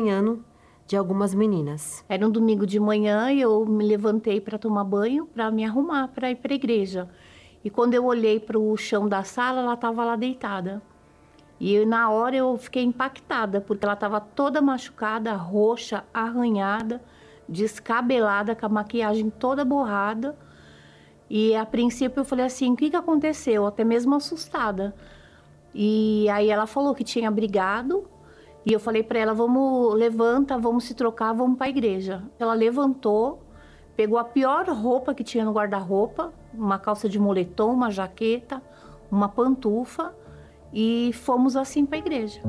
apanhando de algumas meninas. Era um domingo de manhã e eu me levantei para tomar banho, para me arrumar, para ir para a igreja. E quando eu olhei para o chão da sala, ela estava lá deitada. E na hora eu fiquei impactada, porque ela estava toda machucada, roxa, arranhada, descabelada, com a maquiagem toda borrada. E a princípio eu falei assim, o que aconteceu? Até mesmo assustada. E aí ela falou que tinha brigado. E eu falei para ela, levanta, vamos se trocar, vamos para a igreja. Ela levantou, pegou a pior roupa que tinha no guarda-roupa, uma calça de moletom, uma jaqueta, uma pantufa, e fomos assim para a igreja.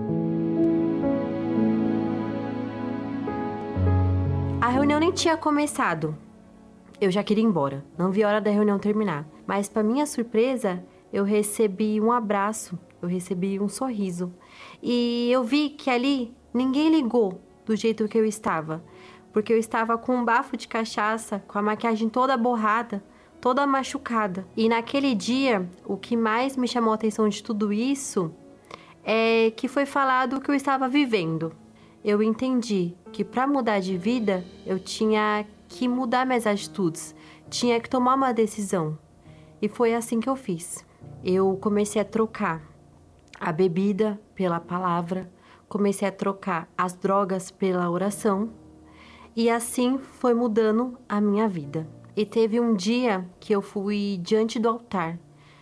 A reunião nem tinha começado. Eu já queria ir embora, não vi a hora da reunião terminar. Mas, para minha surpresa, eu recebi um abraço, eu recebi um sorriso. E eu vi que ali ninguém ligou do jeito que eu estava. Porque eu estava com um bafo de cachaça, com a maquiagem toda borrada, toda machucada. E naquele dia, o que mais me chamou a atenção de tudo isso é que foi falado o que eu estava vivendo. Eu entendi que para mudar de vida, eu tinha que mudar minhas atitudes, tinha que tomar uma decisão. E foi assim que eu fiz. Eu comecei a trocar a bebida pela palavra, comecei a trocar as drogas pela oração, e assim foi mudando a minha vida. E teve um dia que eu fui diante do altar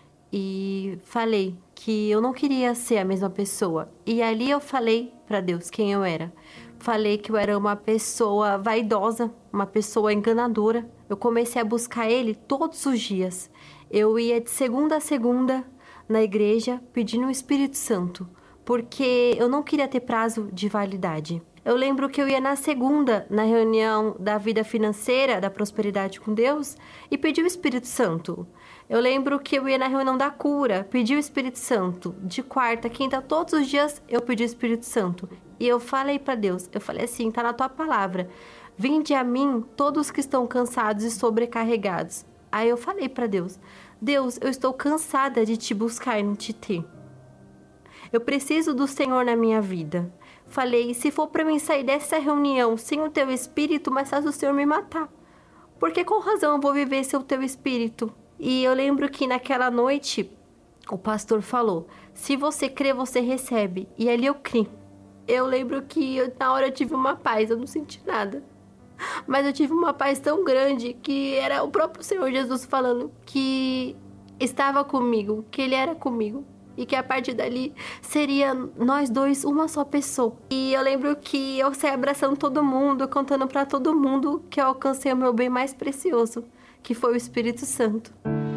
e falei que eu não queria ser a mesma pessoa. E ali eu falei para Deus quem eu era. Falei que eu era uma pessoa vaidosa, uma pessoa enganadora. Eu comecei a buscar Ele todos os dias. Eu ia de segunda a segunda na igreja pedindo o Espírito Santo, porque eu não queria ter prazo de validade. Eu lembro que eu ia na segunda, na reunião da vida financeira, da prosperidade com Deus, e pedi o Espírito Santo. Eu lembro que eu ia na reunião da cura, pedi o Espírito Santo. De quarta, quinta, todos os dias eu pedi o Espírito Santo. E eu falei para Deus, eu falei assim, tá na tua palavra. Vinde a mim todos que estão cansados e sobrecarregados. Aí eu falei para Deus, Deus, eu estou cansada de te buscar e não te ter. Eu preciso do Senhor na minha vida. Falei, se for para mim sair dessa reunião sem o teu Espírito, mais fácil o Senhor me matar. Porque com razão eu vou viver sem o teu Espírito? E eu lembro que naquela noite o pastor falou, se você crê, você recebe. E ali eu criei. Eu lembro que na hora eu tive uma paz, eu não senti nada. Mas eu tive uma paz tão grande que era o próprio Senhor Jesus falando que estava comigo, que Ele era comigo. E que a partir dali seria nós dois uma só pessoa. E eu lembro que eu saí abraçando todo mundo, contando para todo mundo que eu alcancei o meu bem mais precioso, que foi o Espírito Santo.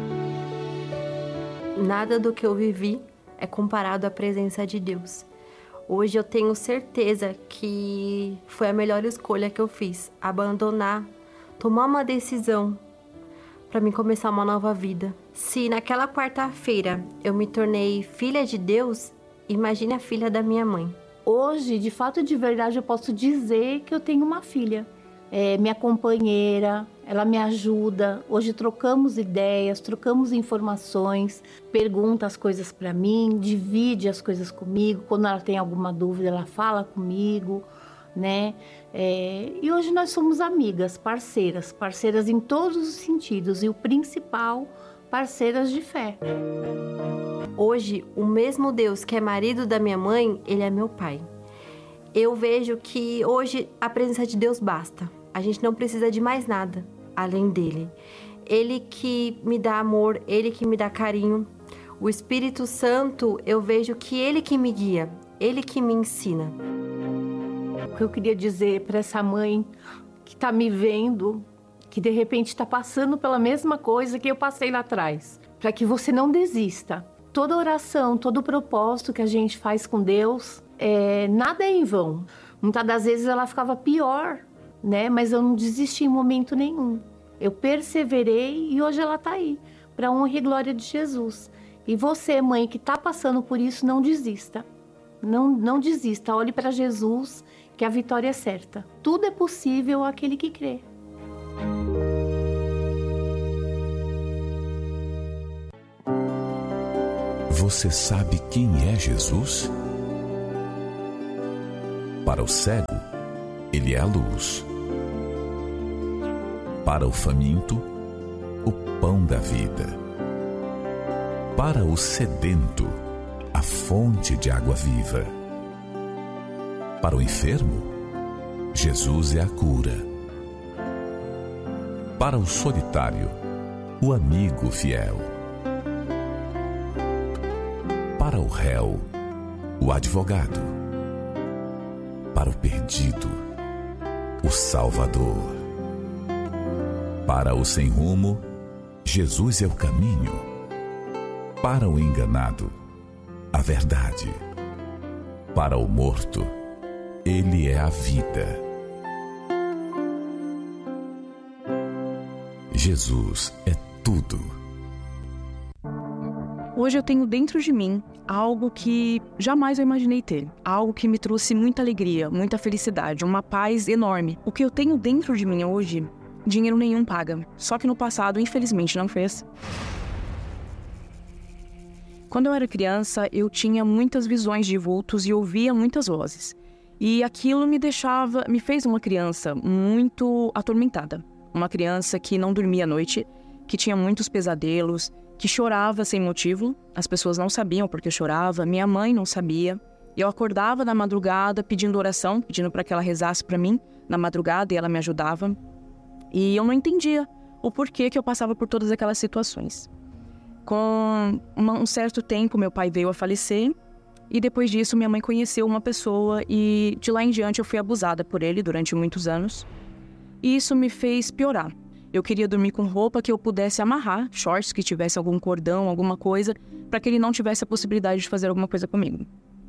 Nada do que eu vivi é comparado à presença de Deus. Hoje eu tenho certeza que foi a melhor escolha que eu fiz. Abandonar, tomar uma decisão para mim começar uma nova vida. Se naquela quarta-feira eu me tornei filha de Deus, imagine a filha da minha mãe. Hoje, de fato e de verdade, eu posso dizer que eu tenho uma filha. É minha companheira, ela me ajuda. Hoje trocamos ideias, trocamos informações, pergunta as coisas para mim, divide as coisas comigo. Quando ela tem alguma dúvida, ela fala comigo, né? E hoje nós somos amigas, parceiras em todos os sentidos e o principal, parceiras de fé. Hoje, o mesmo Deus que é marido da minha mãe, Ele é meu pai. Eu vejo que hoje a presença de Deus basta. A gente não precisa de mais nada além dele. Ele que me dá amor, Ele que me dá carinho. O Espírito Santo, eu vejo que Ele que me guia, Ele que me ensina. O que eu queria dizer para essa mãe que está me vendo, que de repente está passando pela mesma coisa que eu passei lá atrás, para que você não desista. Toda oração, todo propósito que a gente faz com Deus, nada é em vão. Muitas das vezes ela ficava pior, né? Mas eu não desisti em momento nenhum. Eu perseverei e hoje ela está aí, para a honra e glória de Jesus. E você, mãe, que está passando por isso, não desista. Não desista, olhe para Jesus, que a vitória é certa. Tudo é possível àquele que crê. Você sabe quem é Jesus? Para o cego, ele é a luz. Para o faminto, o pão da vida. Para o sedento, a fonte de água viva. Para o enfermo, Jesus é a cura. Para o solitário, o amigo fiel. Para o réu, o advogado. Para o perdido, o Salvador. Para o sem rumo, Jesus é o caminho. Para o enganado, a verdade. Para o morto, Ele é a vida. Jesus é tudo. Hoje eu tenho dentro de mim algo que jamais eu imaginei ter. Algo que me trouxe muita alegria, muita felicidade, uma paz enorme. O que eu tenho dentro de mim hoje, dinheiro nenhum paga. Só que no passado, infelizmente, não fez. Quando eu era criança, eu tinha muitas visões de vultos e ouvia muitas vozes. E aquilo me fez uma criança muito atormentada. Uma criança que não dormia à noite, que tinha muitos pesadelos, que chorava sem motivo. As pessoas não sabiam porque eu chorava, minha mãe não sabia. Eu acordava na madrugada pedindo oração, pedindo para que ela rezasse para mim na madrugada e ela me ajudava. E eu não entendia o porquê que eu passava por todas aquelas situações. Com um certo tempo, meu pai veio a falecer e depois disso minha mãe conheceu uma pessoa e de lá em diante eu fui abusada por ele durante muitos anos. E isso me fez piorar. Eu queria dormir com roupa que eu pudesse amarrar, shorts que tivesse algum cordão, alguma coisa, para que ele não tivesse a possibilidade de fazer alguma coisa comigo.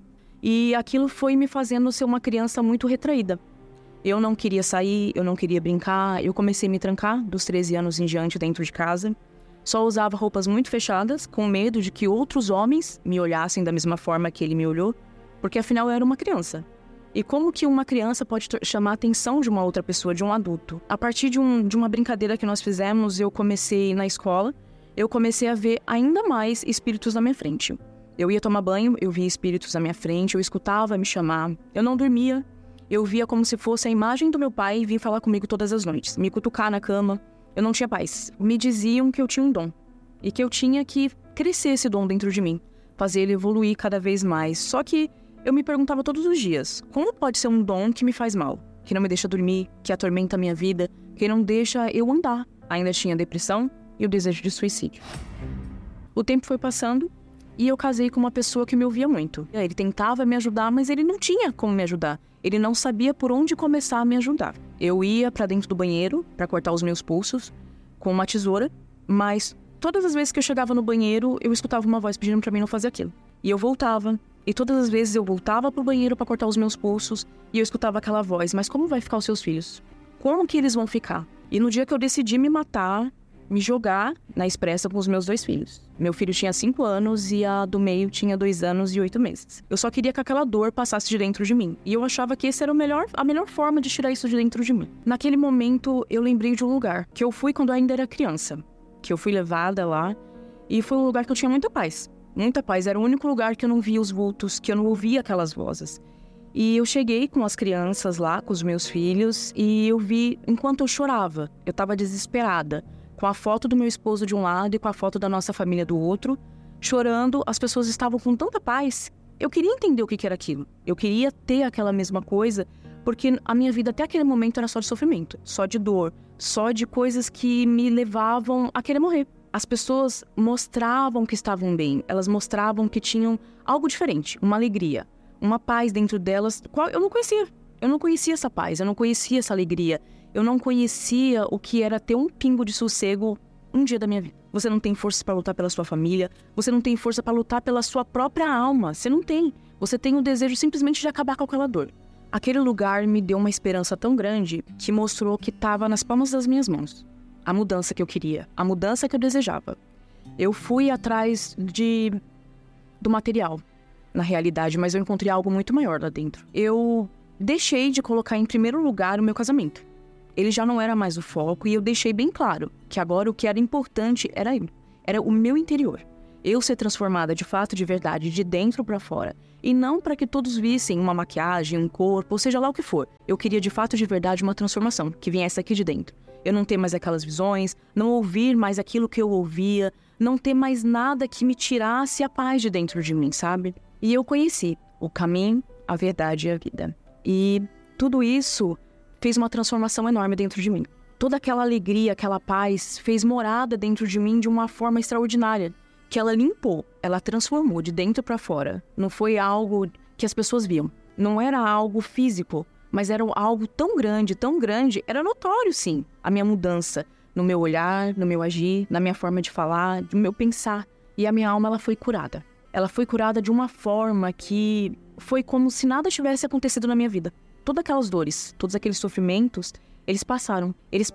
E aquilo foi me fazendo ser uma criança muito retraída. Eu não queria sair, eu não queria brincar, eu comecei a me trancar dos 13 anos em diante dentro de casa. Só usava roupas muito fechadas, com medo de que outros homens me olhassem da mesma forma que ele me olhou, porque afinal eu era uma criança. E como que uma criança pode chamar a atenção de uma outra pessoa, de um adulto? A partir de uma brincadeira que nós fizemos, eu comecei na escola, eu comecei a ver ainda mais espíritos na minha frente. Eu ia tomar banho, eu via espíritos na minha frente, eu escutava me chamar, eu não dormia. Eu via como se fosse a imagem do meu pai vir falar comigo todas as noites, me cutucar na cama. Eu não tinha paz. Me diziam que eu tinha um dom e que eu tinha que crescer esse dom dentro de mim, fazer ele evoluir cada vez mais. Só que eu me perguntava todos os dias, como pode ser um dom que me faz mal, que não me deixa dormir, que atormenta a minha vida, que não deixa eu andar? Ainda tinha depressão e o desejo de suicídio. O tempo foi passando e eu casei com uma pessoa que me ouvia muito. Ele tentava me ajudar, mas ele não tinha como me ajudar. Ele não sabia por onde começar a me ajudar. Eu ia pra dentro do banheiro para cortar os meus pulsos com uma tesoura, mas todas as vezes que eu chegava no banheiro, eu escutava uma voz pedindo pra mim não fazer aquilo. E eu voltava, e todas as vezes eu voltava pro banheiro para cortar os meus pulsos, e eu escutava aquela voz: mas como vai ficar os seus filhos? Como que eles vão ficar? E no dia que eu decidi me matar, me jogar na expressa com os meus 2 filhos. Meu filho tinha 5 anos e a do meio tinha 2 anos e 8 meses. Eu só queria que aquela dor passasse de dentro de mim. E eu achava que esse era a melhor forma de tirar isso de dentro de mim. Naquele momento, eu lembrei de um lugar que eu fui quando eu ainda era criança. Que eu fui levada lá e foi um lugar que eu tinha muita paz. Muita paz. Era o único lugar que eu não via os vultos, que eu não ouvia aquelas vozes. E eu cheguei com as crianças lá, com os meus filhos, e eu vi, enquanto eu chorava, eu estava desesperada, com a foto do meu esposo de um lado e com a foto da nossa família do outro, chorando, as pessoas estavam com tanta paz. Eu queria entender o que era aquilo. Eu queria ter aquela mesma coisa, porque a minha vida até aquele momento era só de sofrimento, só de dor, só de coisas que me levavam a querer morrer. As pessoas mostravam que estavam bem, elas mostravam que tinham algo diferente, uma alegria, uma paz dentro delas, qual eu não conhecia. Eu não conhecia essa paz, eu não conhecia essa alegria. Eu não conhecia o que era ter um pingo de sossego um dia da minha vida. Você não tem força para lutar pela sua família, você não tem força para lutar pela sua própria alma, você não tem. Você tem o desejo simplesmente de acabar com aquela dor. Aquele lugar me deu uma esperança tão grande que mostrou que estava nas palmas das minhas mãos. A mudança que eu queria, a mudança que eu desejava. Eu fui atrás do material, na realidade, mas eu encontrei algo muito maior lá dentro. Eu deixei de colocar em primeiro lugar o meu casamento. Ele já não era mais o foco e eu deixei bem claro que agora o que era importante era eu. Era o meu interior. Eu ser transformada de fato, de verdade, de dentro para fora. E não para que todos vissem uma maquiagem, um corpo, ou seja lá o que for. Eu queria de fato, de verdade, uma transformação, que viesse aqui de dentro. Eu não ter mais aquelas visões, não ouvir mais aquilo que eu ouvia, não ter mais nada que me tirasse a paz de dentro de mim, sabe? E eu conheci o caminho, a verdade e a vida. E tudo isso fez uma transformação enorme dentro de mim. Toda aquela alegria, aquela paz fez morada dentro de mim de uma forma extraordinária. Que ela limpou, ela transformou de dentro para fora. Não foi algo que as pessoas viam. Não era algo físico, mas era algo tão grande, era notório sim, a minha mudança no meu olhar, no meu agir, na minha forma de falar, no meu pensar. E a minha alma, ela foi curada. Ela foi curada de uma forma que foi como se nada tivesse acontecido na minha vida. Todas aquelas dores, todos aqueles sofrimentos, eles passaram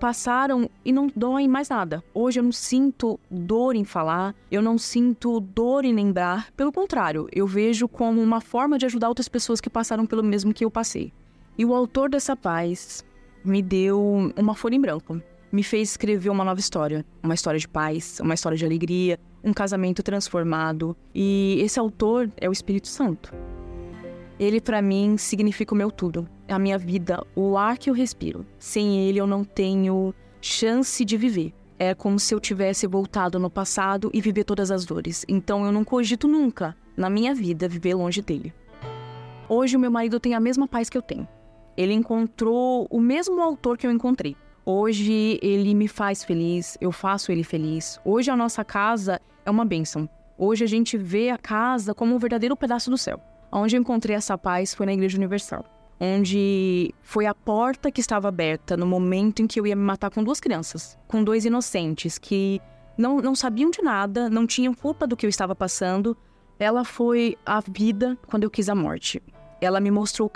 e não doem mais nada. Hoje eu não sinto dor em falar, eu não sinto dor em lembrar. Pelo contrário, eu vejo como uma forma de ajudar outras pessoas que passaram pelo mesmo que eu passei. E o autor dessa paz me deu uma folha em branco. Me fez escrever uma nova história. Uma história de paz, uma história de alegria, um casamento transformado. E esse autor é o Espírito Santo. Ele, pra mim, significa o meu tudo. A minha vida, o ar que eu respiro. Sem ele, eu não tenho chance de viver. É como se eu tivesse voltado no passado e viver todas as dores. Então, eu não cogito nunca, na minha vida, viver longe dele. Hoje, o meu marido tem a mesma paz que eu tenho. Ele encontrou o mesmo autor que eu encontrei. Hoje, ele me faz feliz, eu faço ele feliz. Hoje, a nossa casa é uma bênção. Hoje, a gente vê a casa como um verdadeiro pedaço do céu. Onde eu encontrei essa paz foi na Igreja Universal, onde foi a porta que estava aberta no momento em que eu ia me matar com 2 crianças, com 2 inocentes que não sabiam de nada, não tinham culpa do que eu estava passando. Ela foi a vida quando eu quis a morte. Ela me mostrou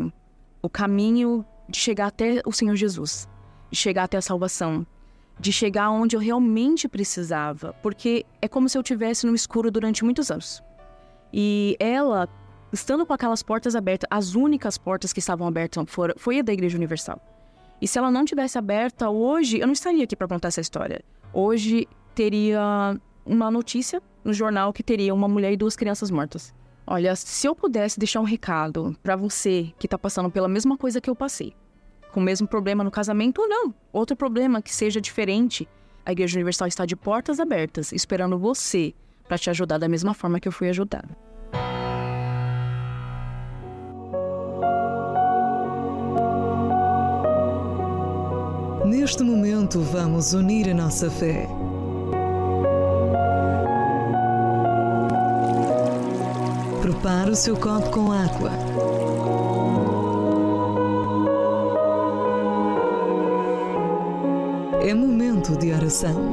o caminho de chegar até o Senhor Jesus, de chegar até a salvação, de chegar onde eu realmente precisava, porque é como se eu estivesse no escuro durante muitos anos. E ela, estando com aquelas portas abertas, as únicas portas que estavam abertas foi a da Igreja Universal. E se ela não tivesse aberta hoje, eu não estaria aqui para contar essa história. Hoje teria uma notícia no jornal que teria uma mulher e 2 crianças mortas. Olha, se eu pudesse deixar um recado para você que está passando pela mesma coisa que eu passei, com o mesmo problema no casamento ou não, outro problema que seja diferente, a Igreja Universal está de portas abertas, esperando você para te ajudar da mesma forma que eu fui ajudada. Neste momento, vamos unir a nossa fé. Prepare o seu copo com água. É momento de oração.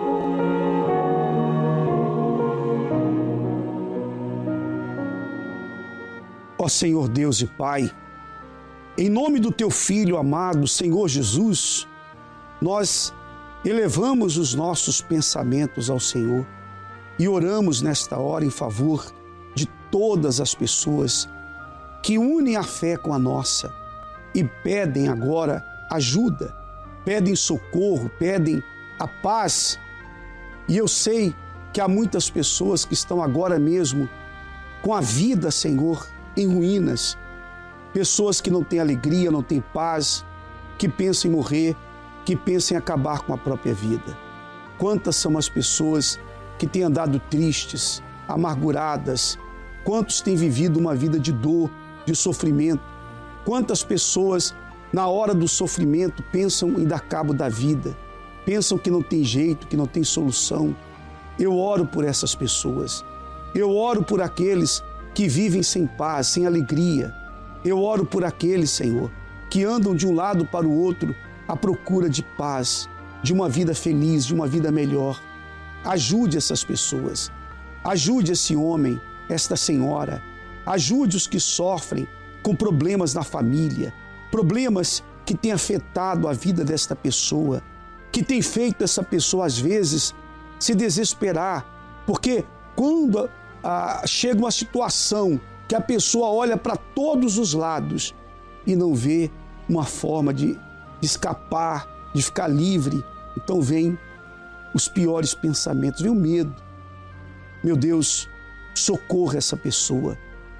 Ó Senhor Deus e Pai, em nome do Teu Filho amado, Senhor Jesus, nós elevamos os nossos pensamentos ao Senhor e oramos nesta hora em favor de todas as pessoas que unem a fé com a nossa e pedem agora ajuda, pedem socorro, pedem a paz. E eu sei que há muitas pessoas que estão agora mesmo com a vida, Senhor, em ruínas, pessoas que não têm alegria, não têm paz, que pensam em morrer, que pensam em acabar com a própria vida. Quantas são as pessoas que têm andado tristes, amarguradas? Quantos têm vivido uma vida de dor, de sofrimento? Quantas pessoas, na hora do sofrimento, pensam em dar cabo da vida? Pensam que não tem jeito, que não tem solução? Eu oro por essas pessoas. Eu oro por aqueles que vivem sem paz, sem alegria. Eu oro por aqueles, Senhor, que andam de um lado para o outro à procura de paz, de uma vida feliz, de uma vida melhor. Ajude essas pessoas. Ajude esse homem, esta senhora. Ajude os que sofrem com problemas na família, problemas que têm afetado a vida desta pessoa, que tem feito essa pessoa, às vezes, se desesperar, porque quando chega uma situação que a pessoa olha para todos os lados e não vê uma forma de escapar, de ficar livre, então vem os piores pensamentos, vem o medo. Meu Deus, socorra essa pessoa,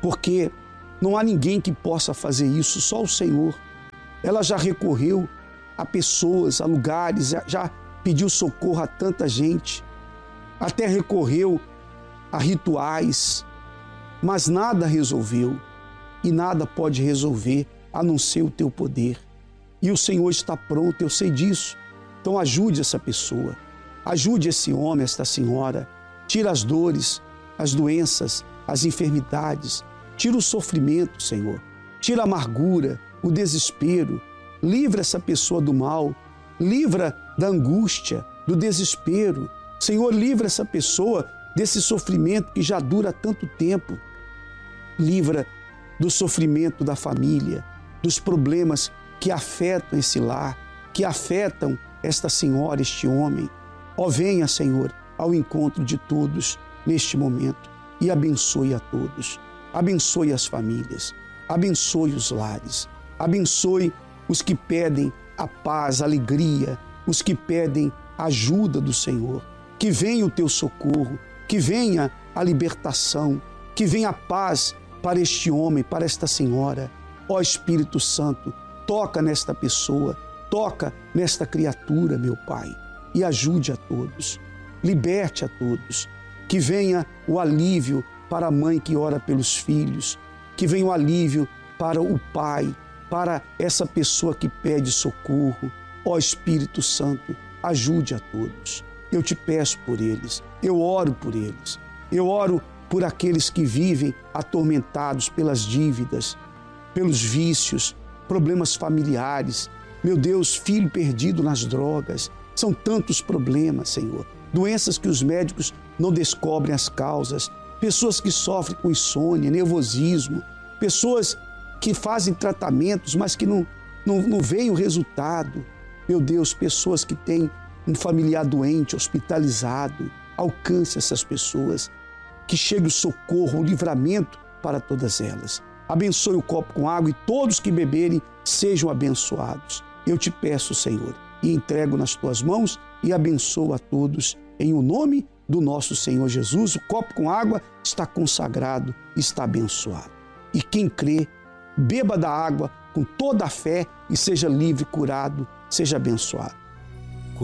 porque não há ninguém que possa fazer isso, só o Senhor. Ela já recorreu a pessoas, a lugares, já pediu socorro a tanta gente, até recorreu a rituais, mas nada resolveu e nada pode resolver a não ser o teu poder. E o Senhor está pronto, eu sei disso. Então ajude essa pessoa, ajude esse homem, esta senhora, tira as dores, as doenças, as enfermidades, tira o sofrimento, Senhor, tira a amargura, o desespero, livra essa pessoa do mal, livra da angústia, do desespero. Senhor, livra essa pessoa desse sofrimento que já dura tanto tempo. Livra do sofrimento da família, dos problemas que afetam esse lar, que afetam esta senhora, este homem. Ó, venha, Senhor, ao encontro de todos neste momento e abençoe a todos. Abençoe as famílias, abençoe os lares, abençoe os que pedem a paz, a alegria, os que pedem a ajuda do Senhor. Que venha o teu socorro, que venha a libertação, que venha a paz para este homem, para esta senhora. Ó Espírito Santo, toca nesta pessoa, toca nesta criatura, meu Pai, e ajude a todos, liberte a todos. Que venha o alívio para a mãe que ora pelos filhos, que venha o alívio para o pai, para essa pessoa que pede socorro. Ó Espírito Santo, ajude a todos. Eu te peço por eles, eu oro por eles, eu oro por aqueles que vivem atormentados pelas dívidas, pelos vícios, problemas familiares. Meu Deus, filho perdido nas drogas, são tantos problemas, Senhor. Doenças que os médicos não descobrem as causas, pessoas que sofrem com insônia, nervosismo, pessoas que fazem tratamentos, mas que não veem o resultado. Meu Deus, pessoas que têm um familiar doente, hospitalizado, alcance essas pessoas, que chegue o socorro, o livramento para todas elas. Abençoe o copo com água e todos que beberem sejam abençoados. Eu te peço, Senhor, e entrego nas tuas mãos e abençoo a todos em o nome do nosso Senhor Jesus. O copo com água está consagrado, está abençoado. E quem crê, beba da água com toda a fé e seja livre, curado, seja abençoado.